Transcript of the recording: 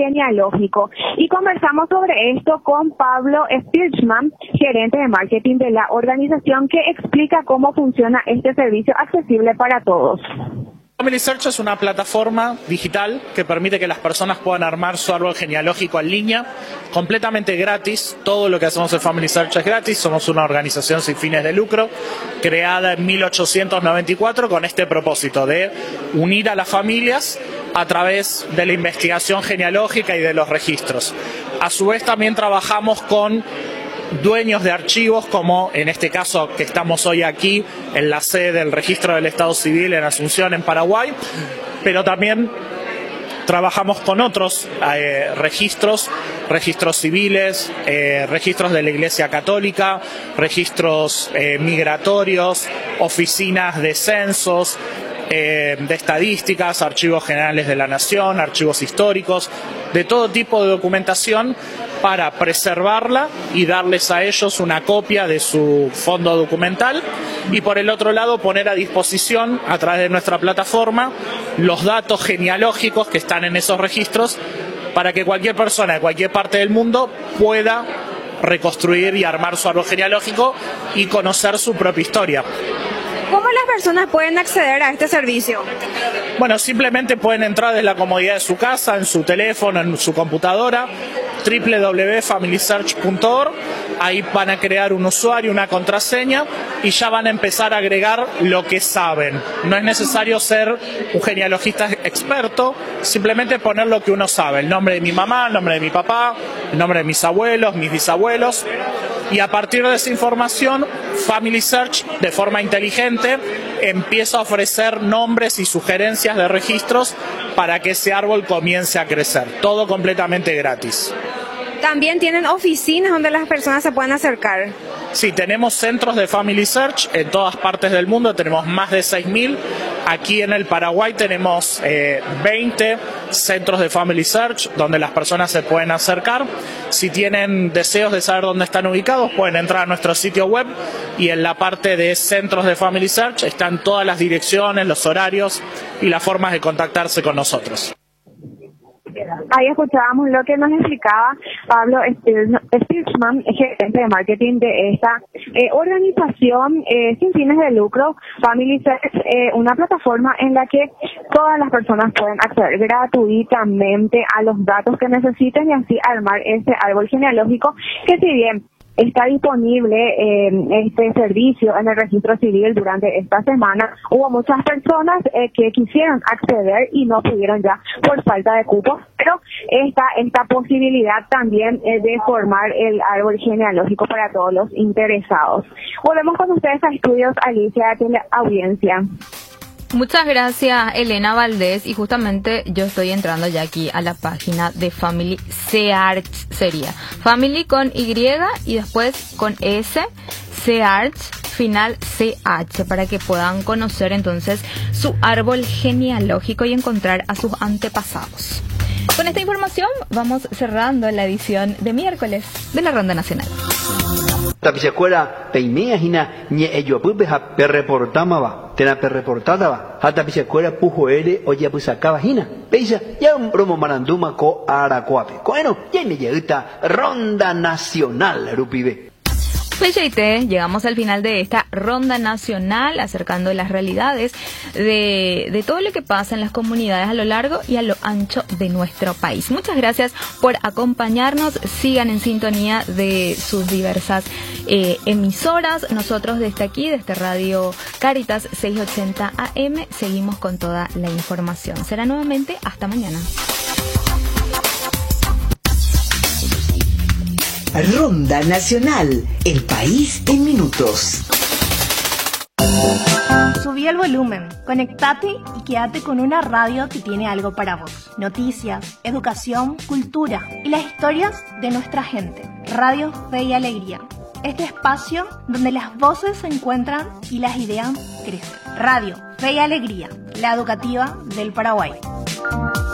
genealógico. Y conversamos sobre esto con Pablo Spirchman, gerente de marketing de la organización, que explica cómo funciona este servicio accesible para todos. Family Search es una plataforma digital que permite que las personas puedan armar su árbol genealógico en línea, completamente gratis. Todo lo que hacemos en Family Search es gratis. Somos una organización sin fines de lucro, creada en 1894 con este propósito de unir a las familias a través de la investigación genealógica y de los registros. A su vez también trabajamos con dueños de archivos, como en este caso que estamos hoy aquí en la sede del Registro del Estado Civil en Asunción, en Paraguay, pero también trabajamos con otros registros civiles, registros de la Iglesia Católica, registros migratorios, oficinas de censos, de estadísticas, archivos generales de la Nación, archivos históricos, de todo tipo de documentación, para preservarla y darles a ellos una copia de su fondo documental, y por el otro lado poner a disposición a través de nuestra plataforma los datos genealógicos que están en esos registros para que cualquier persona de cualquier parte del mundo pueda reconstruir y armar su árbol genealógico y conocer su propia historia. ¿Cómo las personas pueden acceder a este servicio? Bueno, simplemente pueden entrar desde la comodidad de su casa, en su teléfono, en su computadora, www.familysearch.org. Ahí van a crear un usuario, una contraseña, y ya van a empezar a agregar lo que saben. No es necesario ser un genealogista experto, simplemente poner lo que uno sabe: el nombre de mi mamá, el nombre de mi papá, el nombre de mis abuelos, mis bisabuelos. Y a partir de esa información, Family Search, de forma inteligente, empieza a ofrecer nombres y sugerencias de registros para que ese árbol comience a crecer. Todo completamente gratis. También tienen oficinas donde las personas se pueden acercar. Sí, tenemos centros de Family Search en todas partes del mundo, tenemos más de 6.000. Aquí en el Paraguay tenemos 20 centros de Family Search donde las personas se pueden acercar. Si tienen deseos de saber dónde están ubicados, pueden entrar a nuestro sitio web, y en la parte de centros de Family Search están todas las direcciones, los horarios y las formas de contactarse con nosotros. Ahí escuchábamos lo que nos explicaba Pablo Spirchman, gerente de marketing de esta organización sin fines de lucro, Family Search, una plataforma en la que todas las personas pueden acceder gratuitamente a los datos que necesiten y así armar ese árbol genealógico, que si bien está disponible este servicio en el registro civil durante esta semana, hubo muchas personas que quisieron acceder y no pudieron ya por falta de cupos, pero esta posibilidad también de formar el árbol genealógico para todos los interesados. Volvemos con ustedes a Estudios Alicia de Teleaudiencia. Muchas gracias, Elena Valdés, y justamente yo estoy entrando ya aquí a la página de Family Search, sería Family con Y y después con S, Search, final CH, para que puedan conocer entonces su árbol genealógico y encontrar a sus antepasados. Con esta información vamos cerrando la edición de miércoles de la Ronda Nacional. Tapisecuela peimea hina ñe eyopupe ha perreportamaba tena perreportadaba ha tapisecuela pujoere oya pusacaba hina peisa ya un promo maranduma ko aracuape coeno ya me llega Ronda Nacional rupibe. Pecheite, llegamos al final de esta Ronda Nacional, acercando las realidades de todo lo que pasa en las comunidades a lo largo y a lo ancho de nuestro país. Muchas gracias por acompañarnos. Sigan en sintonía de sus diversas emisoras. Nosotros desde aquí, desde Radio Cáritas 680 AM, seguimos con toda la información. Será nuevamente hasta mañana. Ronda Nacional, el país en minutos. Subí el volumen, conectate y quédate con una radio que tiene algo para vos. Noticias, educación, cultura y las historias de nuestra gente. Radio Fe y Alegría. Este espacio donde las voces se encuentran y las ideas crecen. Radio Fe y Alegría, la educativa del Paraguay.